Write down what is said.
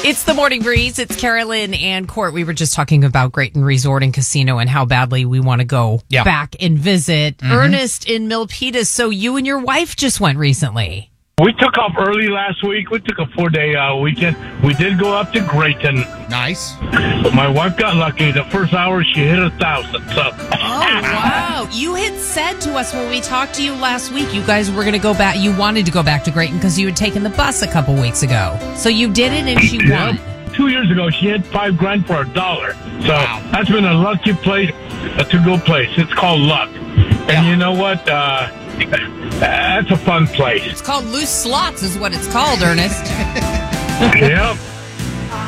It's the Morning Breeze. It's Carolyn and Court. We were just talking about Grayton Resort and Casino and how badly we want to go back and visit. Ernest in Milpitas. So you and your wife just went recently. We took off early last week. We took a 4-day weekend. We did go up to Grayton. Nice. My wife got lucky. The first hour, she hit 1,000. So. Oh, wow. You had said to us when we talked to you last week, you guys were going to go back. You wanted to go back to Grayton because you had taken the bus a couple weeks ago. So you did it and she won. 2 years ago, she hit $5,000 for $1. So that's been a lucky place, a to-go place. It's called Luck. And you know what? That's a fun place. It's called Loose Slots is what it's called, Ernest. Yep.